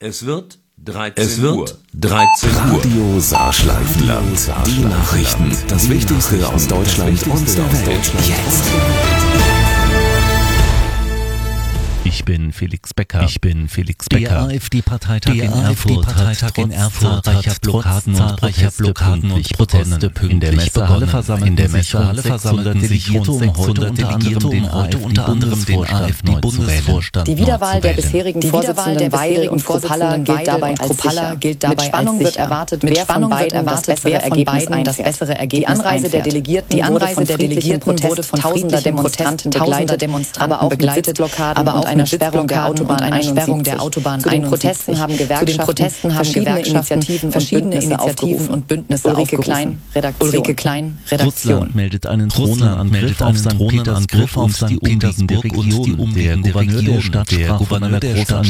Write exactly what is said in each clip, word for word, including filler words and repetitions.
Es wird dreizehn Uhr. dreizehn Uhr. Radio Saarschleifenland. Die Nachrichten. Das Wichtigste aus Deutschland und der Welt. Jetzt. Ich bin Felix Becker. Ich bin Felix Becker. Der AfD-Parteitag in Erfurt hat in Erfurt zahlreicher Blockaden und Proteste pünktlich Proteste in der Messehalle versammelten in der Messehalle versammelten Delegierte um heute unter anderem den unter anderem den AfD-Bundesvorstand. Die Wiederwahl der bisherigen Vorsitzenden Weidel und Kruppalla gilt dabei als sicher. Mit Spannung wird erwartet, wer von beiden das bessere Ergebnis das bessere Ergebnis Die Anreise der Delegierten die Anreise der Delegierten wurde von tausender Demonstranten begleitet, aber auch begleitet Blockaden, aber auch eine Sperrung der Autobahn, eine Sperrung der Autobahn. Zu den Protesten haben Gewerkschaften, zu den Protesten haben verschiedene Initiativen, verschiedene Initiativen und Bündnisse Ulrike Klein, Redaktion. Ulrike Klein, Redaktion. Russland meldet einen Drohnenangriff auf Sankt Petersburg auf die umliegende Region. Der Gouverneur der Stadt sprach von einer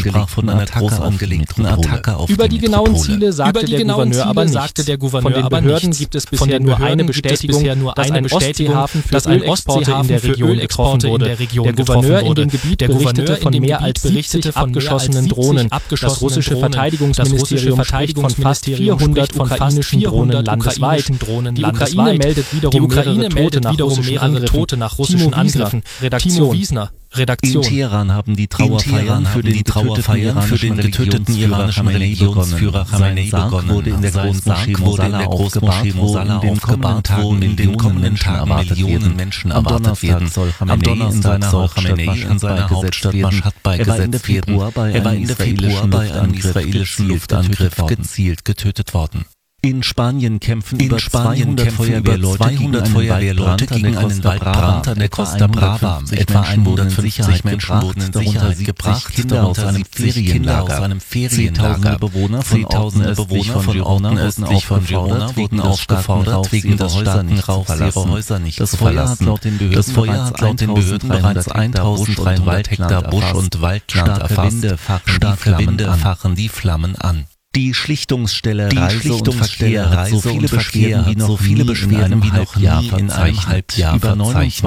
groß angelegten Attacke auf die Über die genauen Ziele sagte der Gouverneur aber nichts. Von den Behörden gibt es bisher nur eine Bestätigung, dass ein Ostseehafen für Ölexporte in der Region getroffen wurde. Der Gouverneur in dem Gebiet berichtete von mehr als siebzig abgeschossenen Drohnen. Das russische Verteidigungsministerium spricht von fast vierhundert von ukrainischen Drohnen landesweit. Die Ukraine meldet wiederum mehrere Tote nach russischen Angriffen. Redaktion. Wiesner. Redaktion. In Teheran haben die Trauerfeiern für den Trauerfeiern für den getöteten iranischen Religionsführer Khamenei begonnen. Wurde in der Großmoschee Mosalla aufgebahrt, wo in den kommenden Tagen in den kommenden Tagen Millionen Menschen erwartet werden. Am Donnerstag soll Khamenei in seiner Hauptstadt Mashhad beigesetzt werden. Er war Ende Februar bei einem israelischen Luftangriff gezielt getötet worden. In Spanien kämpfen über zweihundert Feuerwehrleute gegen einen Waldbrand an der Costa Brava. Etwa hundertfünfzig Menschen wurden in Sicherheit gebracht, Kinder aus einem Ferienlager. Zehntausende Bewohner von Girona wurden aufgefordert, wegen des starken Rauchs ihre Häuser nicht zu verlassen. Das Feuer hat laut den Behörden bereits eintausenddreihundert Hektar Busch- und Waldland erfasst. Starke Winde fachen die Flammen an. Die Schlichtungsstelle die Reise und Verkehr hat so viele Beschwerden wie noch viele Beschwerden wie noch nie in einem Halbjahr über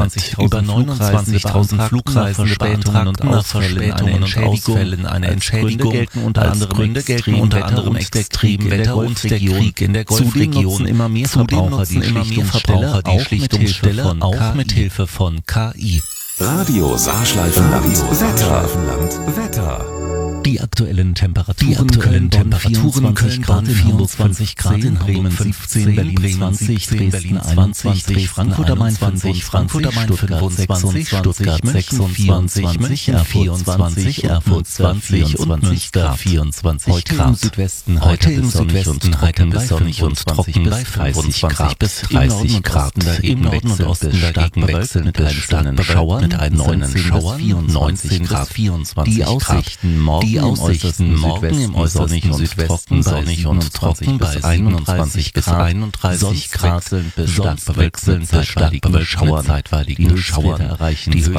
neunundzwanzigtausend Flugreisen beantragten nach Verspätungen und Ausfällen eine Entschädigung. Als Gründe gelten unter anderem Extremwetter und der Krieg in der Golfregion. Zudem nutzen immer mehr Verbraucher die Schlichtungsstelle auch mit Hilfe von K I. Radio Saarschleifenland. Wetter. Wetter. Die aktuellen Temperaturen, die aktuellen Temperaturen Köln Grad vierundzwanzig Grad, in Bremen fünfzehn, Berlin zwanzig, Dresden einundzwanzig, Frankfurt am Main fünfundzwanzig, Stuttgart sechsundzwanzig, Stuttgart sechsundzwanzig, vierundzwanzig, Erfurt zwanzig und Münster vierundzwanzig Grad. Heute im Südwesten, heute im Südwesten, heute bis sonnig und trocken bei fünfundzwanzig bis dreißig Grad. Im Norden und Osten dagegen wechselnd bis stark Schauer mit einzelnen Schauern neunzehn Grad. Die Aussichten morgen Die Aussichten morgen im äußersten Südwesten sonnig und trocken bei einunddreißig bis einunddreißig Grad, bis stark bewölkt, bis stark bewölkt, zeitweilige Schauer erreichen.